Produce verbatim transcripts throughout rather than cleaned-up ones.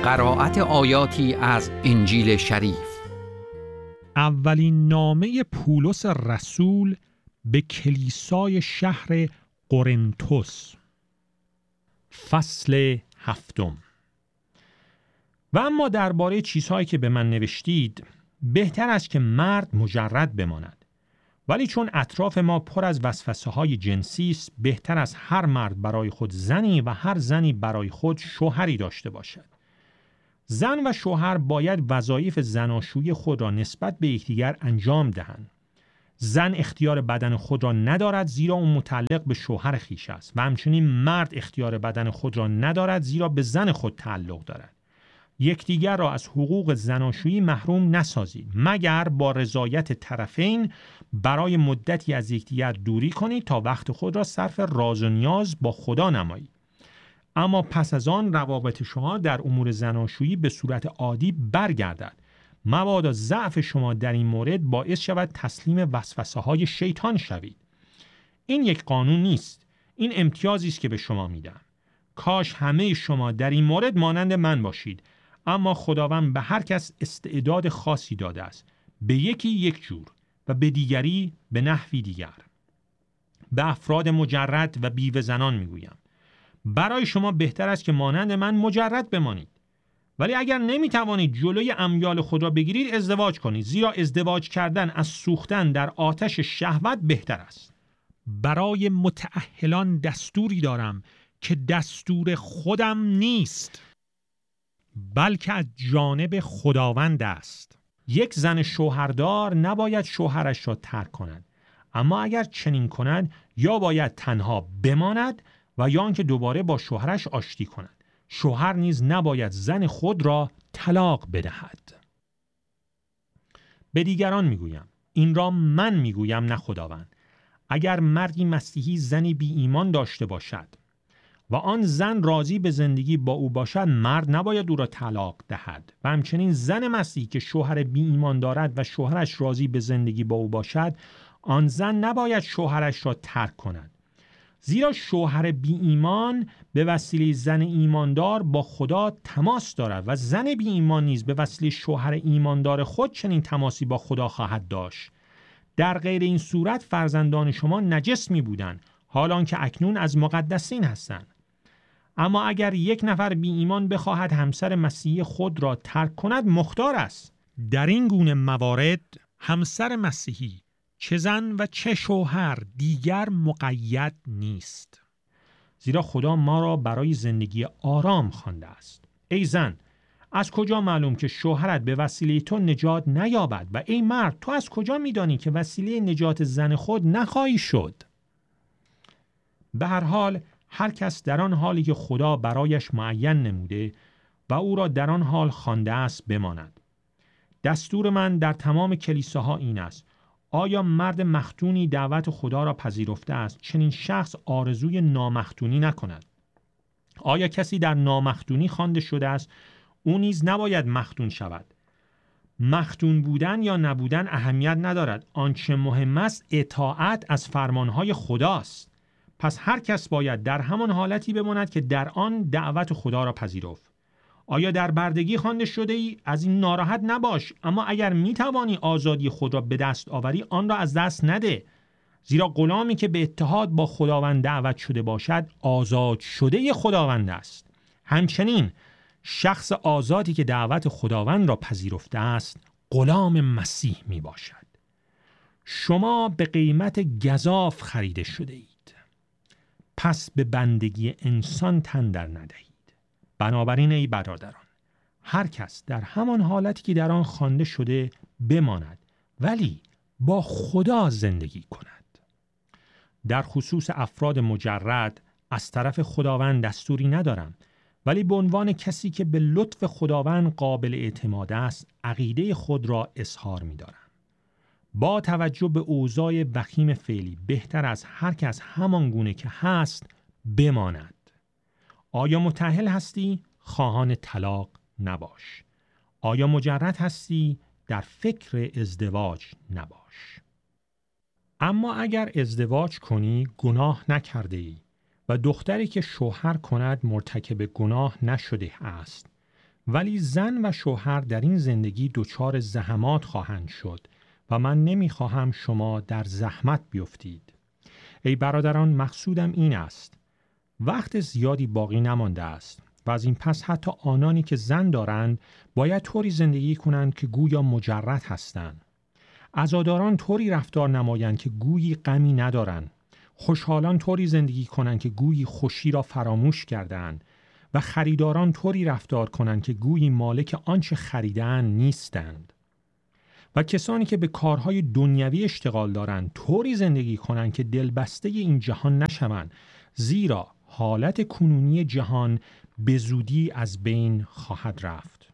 قرائت آیاتی از انجیل شریف. اولین نامه پولس رسول به کلیسای شهر قرنتس. فصل هفتم. و اما درباره چیزهایی که به من نوشتید بهتر است که مرد مجرد بماند، ولی چون اطراف ما پر از وسوسه های جنسی است، بهتر از هر مرد برای خود زنی و هر زنی برای خود شوهری داشته باشد. زن و شوهر باید وظایف زناشویی خود را نسبت به یکدیگر انجام دهند. زن اختیار بدن خود را ندارد زیرا اون متعلق به شوهر خویش است و همچنین مرد اختیار بدن خود را ندارد زیرا به زن خود تعلق دارد. یکدیگر را از حقوق زناشویی محروم نسازید مگر با رضایت طرفین برای مدتی از یکدیگر دوری کنید تا وقت خود را صرف راز و نیاز با خدا نمایید. اما پس از آن روابط شما در امور زناشویی به صورت عادی برگردد، مبادا ضعف شما در این مورد باعث شود تسلیم وسوسه های شیطان شوید. این یک قانون نیست، این امتیازی است که به شما میدم. کاش همه شما در این مورد مانند من باشید، اما خداوند به هر کس استعداد خاصی داده است، به یکی یک جور و به دیگری به نحوی دیگر. به افراد مجرد و بیوه زنان میگویم برای شما بهتر است که مانند من مجرد بمانید، ولی اگر نمیتوانید جلوی امیال خود را بگیرید ازدواج کنید، زیرا ازدواج کردن از سوختن در آتش شهوت بهتر است. برای متأهلان دستوری دارم که دستور خودم نیست بلکه از جانب خداوند است. یک زن شوهردار نباید شوهرش را ترک کند، اما اگر چنین کند یا باید تنها بماند و یا آنکه دوباره با شوهرش آشتی کند. شوهر نیز نباید زن خود را طلاق بدهد. به دیگران میگویم، این را من میگویم نه خداوند. اگر مردی مسیحی زنی بی ایمان داشته باشد و آن زن راضی به زندگی با او باشد، مرد نباید او را طلاق دهد. و همچنین زن مسیحی که شوهر بی ایمان دارد و شوهرش راضی به زندگی با او باشد، آن زن نباید شوهرش را ترک کند. زیرا شوهر بی ایمان به وسیله زن ایماندار با خدا تماس دارد و زن بی ایمان نیز به وسیله شوهر ایماندار خود چنین تماسی با خدا خواهد داشت. در غیر این صورت فرزندان شما نجس می بودند، حالان که اکنون از مقدسین هستند. اما اگر یک نفر بی ایمان بخواهد همسر مسیحی خود را ترک کند، مختار است. در این گونه موارد همسر مسیحی چه زن و چه شوهر دیگر مقید نیست، زیرا خدا ما را برای زندگی آرام خوانده است. ای زن، از کجا معلوم که شوهرت به وسیله تو نجات نیابد؟ و ای مرد، تو از کجا میدانی که وسیله نجات زن خود نخواهی شد؟ به هر حال هر کس در آن حالی که خدا برایش معین نموده و او را در آن حال خوانده است بماند. دستور من در تمام کلیساها این است: آیا مرد مختونی دعوت خدا را پذیرفته است، چنین شخص آرزوی نامختونی نکند. آیا کسی در نامختونی خوانده شده است، او نیز نباید مختون شود. مختون بودن یا نبودن اهمیت ندارد، آنچه مهم است اطاعت از فرمانهای خداست. پس هر کس باید در همان حالتی بماند که در آن دعوت خدا را پذیرفت. آیا در بردگی خوانده شده ای؟ از این ناراحت نباش، اما اگر می توانی آزادی خود را به دست آوری، آن را از دست نده، زیرا غلامی که به اتحاد با خداوند دعوت شده باشد آزاد شده خداوند است. همچنین شخص آزادی که دعوت خداوند را پذیرفته است غلام مسیح می باشد. شما به قیمت گزاف خریده شده اید، پس به بندگی انسان تن در ندهید. بنابراین ای برادران، هر کس در همان حالتی که در آن خوانده شده بماند، ولی با خدا زندگی کند. در خصوص افراد مجرد از طرف خداوند دستوری ندارم، ولی به عنوان کسی که به لطف خداوند قابل اعتماد است عقیده خود را اظهار می دارم. با توجه به اوضاع وخیم فعلی بهتر از هر کس همان گونه که هست بماند. آیا متأهل هستی؟ خواهان طلاق نباش. آیا مجرد هستی؟ در فکر ازدواج نباش. اما اگر ازدواج کنی گناه نکرده ای و دختری که شوهر کند مرتکب گناه نشده است، ولی زن و شوهر در این زندگی دچار زحمات خواهند شد و من نمیخواهم شما در زحمت بیفتید. ای برادران، مقصودم این است: وقت زیادی باقی نمانده است و از این پس حتی آنانی که زن دارند باید طوری زندگی کنند که گویا مجرد هستند. عزاداران طوری رفتار نمایند که گویی غمی ندارند. خوشحالان طوری زندگی کنند که گویی خوشی را فراموش کردند و خریداران طوری رفتار کنند که گویی مالک آنچه خریدند نیستند. و کسانی که به کارهای دنیوی اشتغال دارند طوری زندگی کنند که دلبسته این جهان نشوند، زیرا حالت کنونی جهان به زودی از بین خواهد رفت.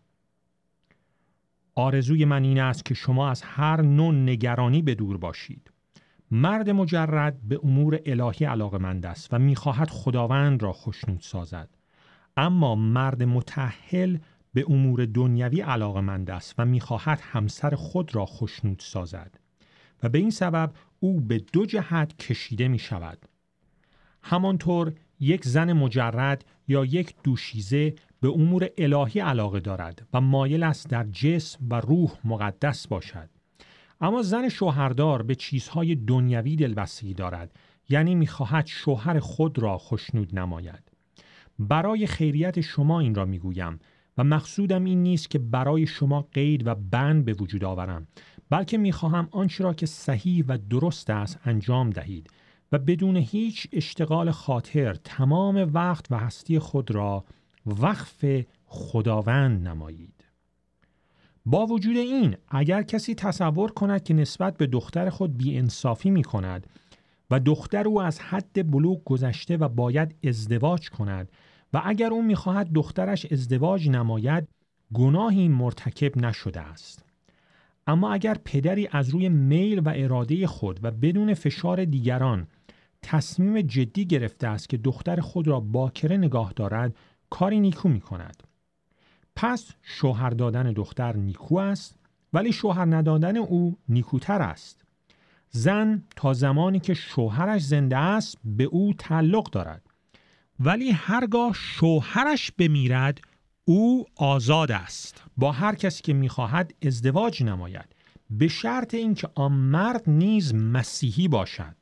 آرزوی من این است که شما از هر نوع نگرانی به دور باشید. مرد مجرد به امور الهی علاقه‌مند است و می‌خواهد خداوند را خوشنود سازد. اما مرد متأهل به امور دنیوی علاقه‌مند است و می‌خواهد همسر خود را خوشنود سازد و به این سبب او به دو جهت کشیده می‌شود. همانطور یک زن مجرد یا یک دوشیزه به امور الهی علاقه دارد و مایل است در جسم و روح مقدس باشد. اما زن شوهردار به چیزهای دنیوی دلبستگی دارد، یعنی می‌خواهد شوهر خود را خوشنود نماید. برای خیریت شما این را میگویم و مقصودم این نیست که برای شما قید و بند به وجود آورم، بلکه میخواهم آنچه را که صحیح و درست است انجام دهید و بدون هیچ اشتغال خاطر تمام وقت و هستی خود را وقف خداوند نمایید. با وجود این، اگر کسی تصور کند که نسبت به دختر خود بی‌انصافی می کند و دختر او از حد بلوغ گذشته و باید ازدواج کند و اگر او می‌خواهد دخترش ازدواج نماید، گناهی مرتکب نشده است. اما اگر پدری از روی میل و اراده خود و بدون فشار دیگران تصمیم جدی گرفته است که دختر خود را باکره نگاه دارد، کاری نیکو می‌کند. پس شوهر دادن دختر نیکو است، ولی شوهر ندادن او نیکوتر است. زن تا زمانی که شوهرش زنده است به او تعلق دارد، ولی هرگاه شوهرش بمیرد او آزاد است با هر کسی که می‌خواهد ازدواج نماید، به شرط اینکه آن مرد نیز مسیحی باشد.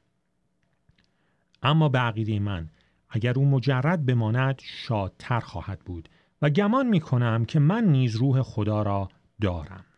اما به عقیده من اگر او مجرد بماند شادتر خواهد بود و گمان می‌کنم که من نیز روح خدا را دارم.